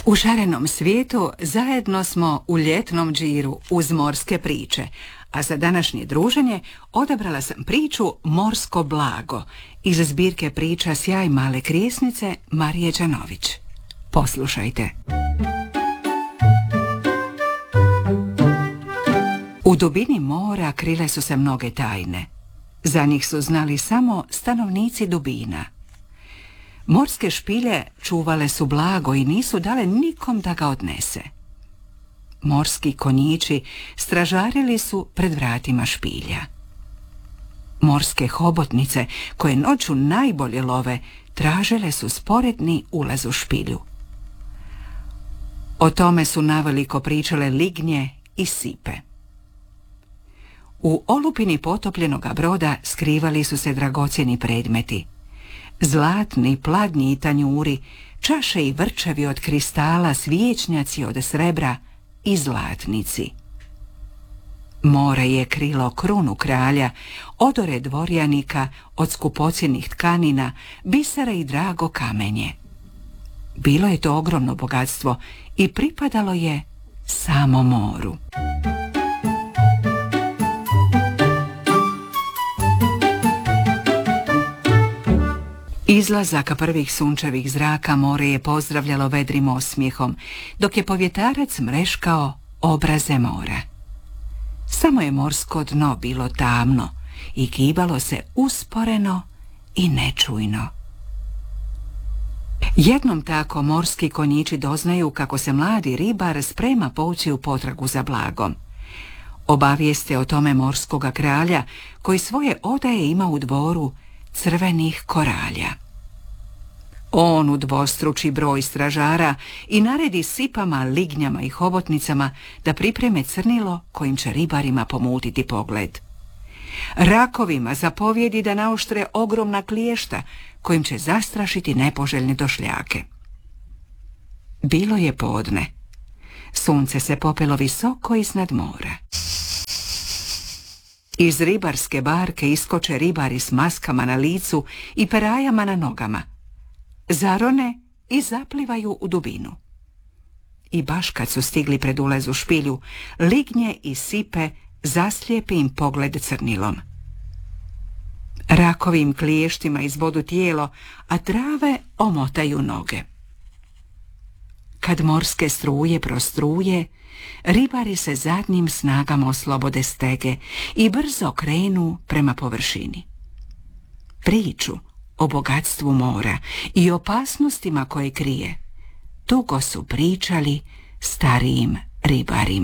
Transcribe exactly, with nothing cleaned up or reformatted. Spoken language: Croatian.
U šarenom svijetu zajedno smo u ljetnom džiru uz morske priče, a za današnje druženje odabrala sam priču Morsko blago iz zbirke priča Sjaj male krijesnice Marije Đanović. Poslušajte. U dubini mora krile su se mnoge tajne. Za njih su znali samo stanovnici dubina. Morske špilje čuvale su blago i nisu dale nikom da ga odnese. Morski konjići stražarili su pred vratima špilja. Morske hobotnice, koje noću najbolje love, tražile su sporedni ulaz u špilju. O tome su naveliko pričale lignje i sipe. U olupini potopljenoga broda skrivali su se dragocjeni predmeti. Zlatni, pladnji i tanjuri, čaše i vrčevi od kristala, svijećnjaci od srebra i zlatnici. More je krilo krunu kralja, odore dvorjanika od skupocjenih tkanina, bisera i drago kamenje. Bilo je to ogromno bogatstvo i pripadalo je samo moru. Izlazaka prvih sunčevih zraka more je pozdravljalo vedrim osmijehom, dok je povjetarac mreškao obraze mora. Samo je morsko dno bilo tamno i kibalo se usporeno i nečujno. Jednom tako morski konjići doznaju kako se mladi ribar sprema poći u potragu za blagom. Obavijeste o tome morskoga kralja, koji svoje odaje ima u dvoru crvenih koralja. On udvostruči broj stražara i naredi sipama, lignjama i hobotnicama da pripreme crnilo kojim će ribarima pomutiti pogled. Rakovima zapovjedi da naoštre ogromna kliješta kojim će zastrašiti nepoželjne došljake. Bilo je podne. Sunce se popelo visoko iznad mora. Iz ribarske barke iskoče ribari s maskama na licu i perajama na nogama. Zarone i zaplivaju u dubinu. I baš kad su stigli pred ulaz u špilju, lignje i sipe zaslijepi im pogled crnilom. Rakovim kliještima izbodu tijelo, a trave omotaju noge. Kad morske struje prostruje, ribari se zadnjim snagama oslobode stege i brzo krenu prema površini. Priču o bogatstvu mora i opasnostima koje krije dugo su pričali starijim ribarima.